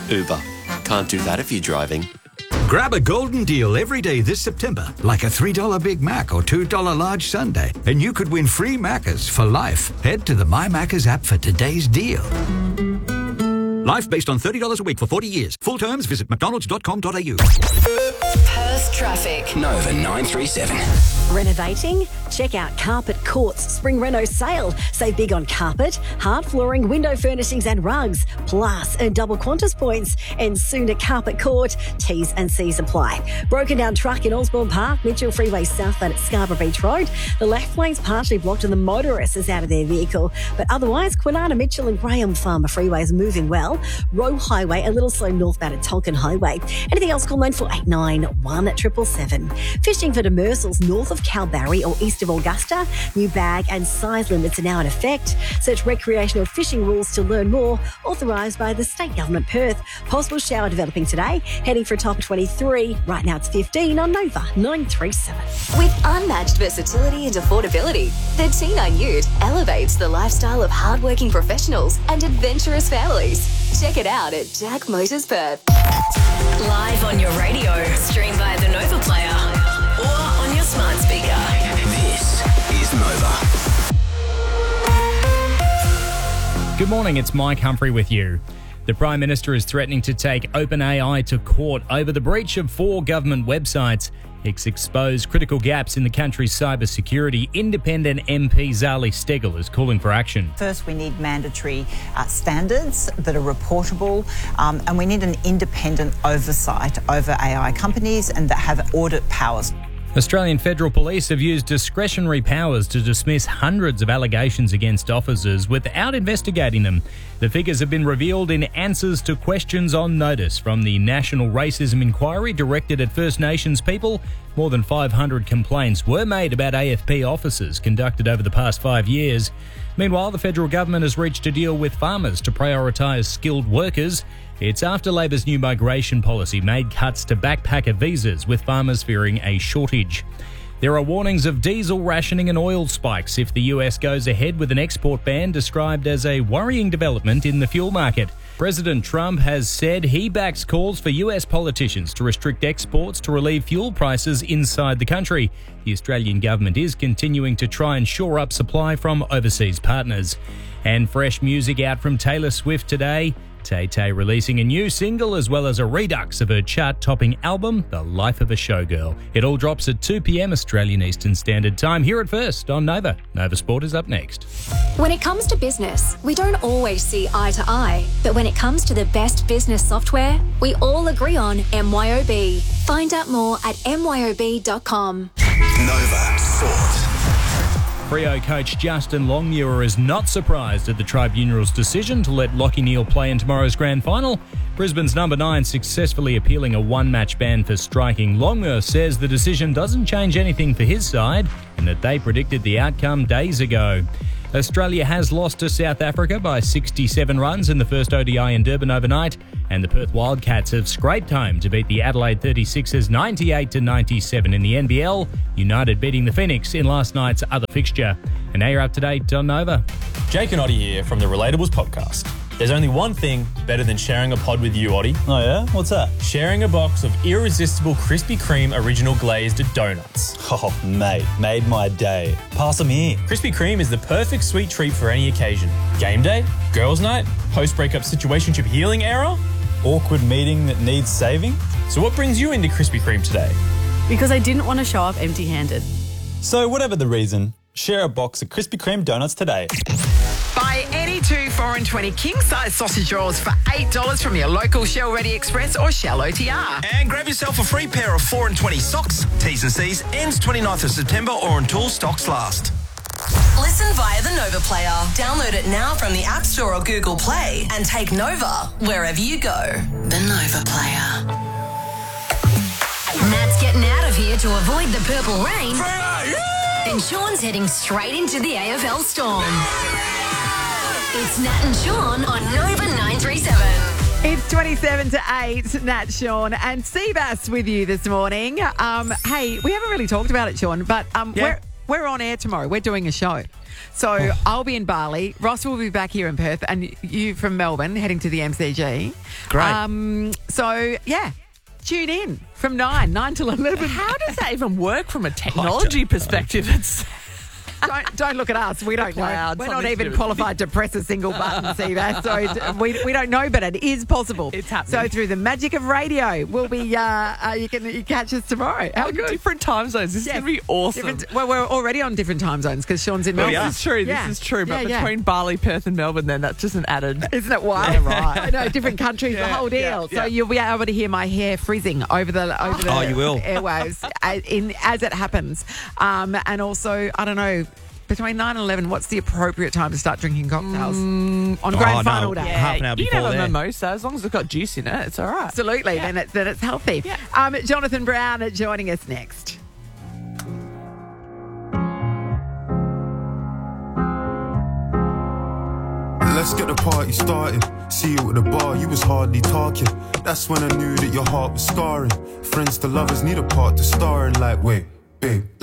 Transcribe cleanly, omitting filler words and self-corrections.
Uber. Can't do that if you're driving. Grab a golden deal every day this September, like a $3 Big Mac or $2 large sundae, and you could win free Maccas for life. Head to the My Maccas app for today's deal. Life based on $30 a week for 40 years. Full terms, visit mcdonalds.com.au. Perth traffic. Nova 937. Renovating? Check out Carpet Court's Spring Reno sale. Save big on carpet, hard flooring, window furnishings and rugs. Plus, earn double Qantas points. And soon at Carpet Court, T's and C's apply. Broken down truck in Osborne Park, Mitchell Freeway southbound at Scarborough Beach Road. The left lane's partially blocked and the motorist is out of their vehicle. But otherwise, Kwinana, Mitchell and Graham Farmer freeways moving well. Roe Highway a little slow northbound at Tolkien Highway. Anything else, call 9489 777. Fishing for demersals north of Calbarry or east of Augusta. New bag and size limits are now in effect. Search recreational fishing rules to learn more. Authorised by the State Government Perth. Possible shower developing today. Heading for a top of 23. Right now it's 15 on Nova 937. With unmatched versatility and affordability, the T9 Ute elevates the lifestyle of hardworking professionals and adventurous families. Check it out at Jack Motors Perth. Live on your radio, stream via the Nova Player or on your smart speaker. This is Nova. Good morning, it's Mike Humphrey with you. The Prime Minister is threatening to take OpenAI to court over the breach of 4 government websites. It's exposed critical gaps in the country's cybersecurity. Independent MP Zali Steggall is calling for action. First, we need mandatory standards that are reportable, and we need an independent oversight over AI companies and that have audit powers. Australian Federal Police have used discretionary powers to dismiss hundreds of allegations against officers without investigating them. The figures have been revealed in answers to questions on notice from the National Racism Inquiry directed at First Nations people. More than 500 complaints were made about AFP officers conducted over the past 5 years. Meanwhile, the federal government has reached a deal with farmers to prioritise skilled workers. It's after Labor's new migration policy made cuts to backpacker visas, with farmers fearing a shortage. There are warnings of diesel rationing and oil spikes if the US goes ahead with an export ban, described as a worrying development in the fuel market. President Trump has said he backs calls for US politicians to restrict exports to relieve fuel prices inside the country. The Australian government is continuing to try and shore up supply from overseas partners. And fresh music out from Taylor Swift today. Tay-Tay releasing a new single as well as a redux of her chart-topping album, The Life of a Showgirl. It all drops at 2 p.m. Australian Eastern Standard Time. Here at first on Nova. Nova Sport is up next. When it comes to business, we don't always see eye to eye. But when it comes to the best business software, we all agree on MYOB. Find out more at myob.com. Nova Sport. Freo coach Justin Longmuir is not surprised at the tribunal's decision to let Lachie Neale play in tomorrow's grand final. Brisbane's number 9 successfully appealing a one-match ban for striking. Longmuir says the decision doesn't change anything for his side and that they predicted the outcome days ago. Australia has lost to South Africa by 67 runs in the first ODI in Durban overnight, and the Perth Wildcats have scraped home to beat the Adelaide 36ers 98-97 in the NBL, United beating the Phoenix in last night's other fixture. And now you're up to date on Nova. Jake and Oddie here from the Relatables podcast. There's only one thing better than sharing a pod with you, Oddie. Oh yeah? What's that? Sharing a box of irresistible Krispy Kreme original glazed donuts. Oh, mate, made my day. Pass them here. Krispy Kreme is the perfect sweet treat for any occasion. Game day, girls' night, post-breakup situationship healing era. Awkward meeting that needs saving. So what brings you into Krispy Kreme today? Because I didn't want to show up empty-handed. So whatever the reason, share a box of Krispy Kreme donuts today. Buy any 2 4-20 king-size sausage rolls for $8 from your local Shell Ready Express or Shell OTR. And grab yourself a free pair of 4-20 socks. T's and C's ends 29th of September or until stocks last. Listen via the Nova Player. Download it now from the App Store or Google Play and take Nova wherever you go. The Nova Player. Nat's getting out of here to avoid the purple rain. And Sean's heading straight into the AFL storm. It's Nat and Sean on Nova 937. It's 27 to 8, Nat, Sean, and Seabass with you this morning. Hey, we haven't really talked about it, Sean, but we're on air tomorrow. We're doing a show. So I'll be in Bali. Ross will be back here in Perth, and you from Melbourne heading to the MCG. Great. So, yeah, tune in from 9 till 11. How does that even work from a technology perspective? Don't look at us. We don't know. We're not even it. qualified to press a single button, see that? So we don't know, but it is possible. It's happening. So through the magic of radio, we'll be. You can catch us tomorrow. How good? Different time zones. This is going to be awesome. Well, we're already on different time zones because Sean's in Melbourne. This is true. Yeah. This is true. But Yeah, between Bali, Perth, and Melbourne, then that's just an added. Isn't it wild? Yeah, right. I know, different countries, the whole deal. So you'll be able to hear my hair frizzing over the you will. airwaves as it happens. And also, I don't know, between 9 and 11, what's the appropriate time to start drinking cocktails? On grand final day. Half an hour You before can have a there. mimosa as long as it's got juice in it. It's all right. Absolutely. Then it's healthy. Yeah. Jonathan Brown joining us next. Let's get the party started. See you at the bar, you was hardly talking. That's when I knew that your heart was scarring. Friends to lovers need a part to star in. Like, wait, babe.